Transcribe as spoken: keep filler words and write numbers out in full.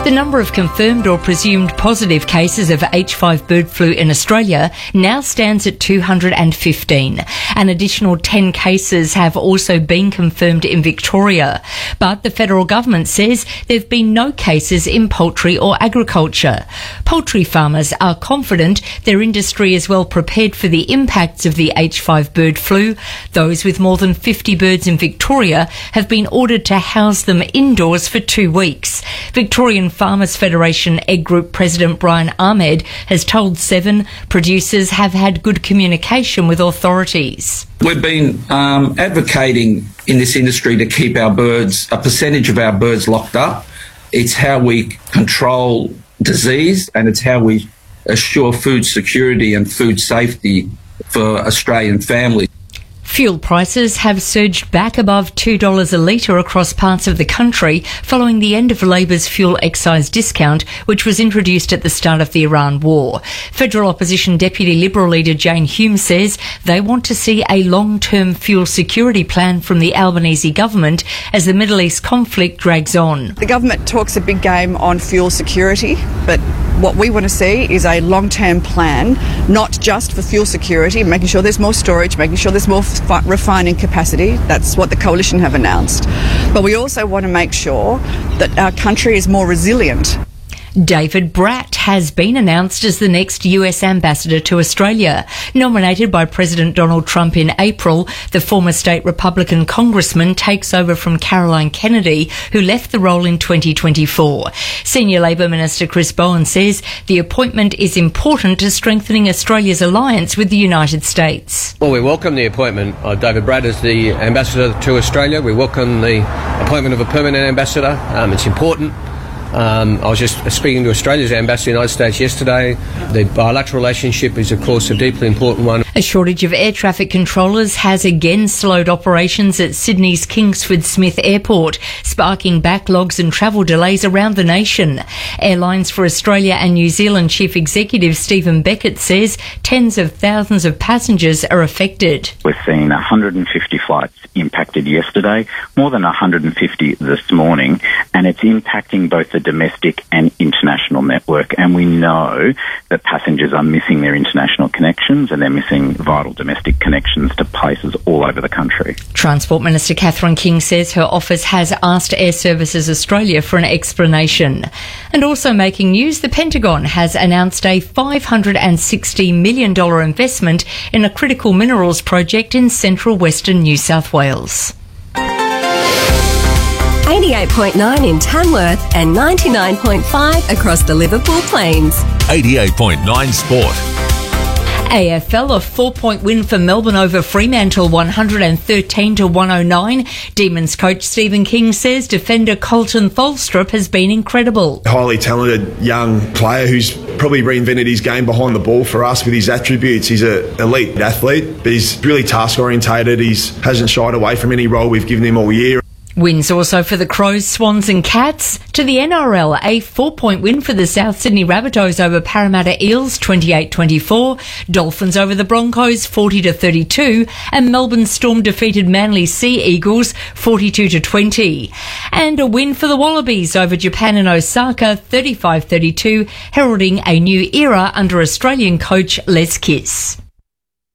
The number of confirmed or presumed positive cases of H five bird flu in Australia now stands at two hundred fifteen. An additional ten cases have also been confirmed in Victoria. But the federal government says there have been no cases in poultry or agriculture. Poultry farmers are confident their industry is well prepared for the impacts of the H five bird flu. Those with more than fifty birds in Victoria have been ordered to house them indoors for two weeks. Victorian Farmers Federation Egg Group President Brian Ahmed has told Seven producers have had good communication with authorities. We've been um, advocating in this industry to keep our birds, a percentage of our birds locked up. It's how we control disease and it's how we assure food security and food safety for Australian families. Fuel prices have surged back above two dollars a litre across parts of the country following the end of Labor's fuel excise discount, which was introduced at the start of the Iran war. Federal Opposition Deputy Liberal leader Jane Hume says they want to see a long-term fuel security plan from the Albanese government as the Middle East conflict drags on. The government talks a big game on fuel security, but what we want to see is a long-term plan, not just for fuel security, making sure there's more storage, making sure there's more f- refining capacity. That's what the Coalition have announced. But we also want to make sure that our country is more resilient. David Bratt has been announced as the next U S ambassador to Australia. Nominated by President Donald Trump in April, the former state Republican congressman takes over from Caroline Kennedy, who left the role in twenty twenty-four. Senior Labor Minister Chris Bowen says the appointment is important to strengthening Australia's alliance with the United States. Well, we welcome the appointment of David Bratt as the ambassador to Australia. We welcome the appointment of a permanent ambassador. Um, it's important. Um, I was just speaking to Australia's ambassador in the United States yesterday. The bilateral relationship is, of course, a deeply important one. A shortage of air traffic controllers has again slowed operations at Sydney's Kingsford Smith Airport, sparking backlogs and travel delays around the nation. Airlines for Australia and New Zealand Chief Executive Stephen Beckett says tens of thousands of passengers are affected. We're seeing one hundred fifty flights impacted yesterday, more than one hundred fifty this morning, and it's impacting both the domestic and international network, and we know that passengers are missing their international connections and they're missing vital domestic connections to places all over the country. Transport Minister Catherine King says her office has asked Air Services Australia for an explanation. And also making news, the Pentagon has announced a five hundred sixty million dollars investment in a critical minerals project in central western New South Wales. eighty-eight point nine in Tamworth and ninety-nine point five across the Liverpool Plains. eighty-eight point nine Sport. A F L, a four-point win for Melbourne over Fremantle, one hundred thirteen to one oh nine. Demons coach Stephen King says defender Colton Tholstrup has been incredible. Highly talented young player who's probably reinvented his game behind the ball for us with his attributes. He's an elite athlete, but he's really task-orientated. He hasn't shied away from any role we've given him all year. Wins also for the Crows, Swans and Cats. To the N R L, a four-point win for the South Sydney Rabbitohs over Parramatta Eels, twenty-eight twenty-four. Dolphins over the Broncos, forty to thirty-two. And Melbourne Storm defeated Manly Sea Eagles, forty-two to twenty. And a win for the Wallabies over Japan and Osaka, thirty-five thirty-two, heralding a new era under Australian coach Les Kiss.